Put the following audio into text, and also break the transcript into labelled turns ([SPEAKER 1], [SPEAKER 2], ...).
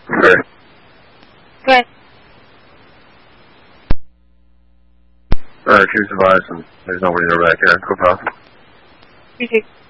[SPEAKER 1] Sure.
[SPEAKER 2] Go ahead.
[SPEAKER 1] Choose device, and there's nobody there back there. No problem.
[SPEAKER 2] You too.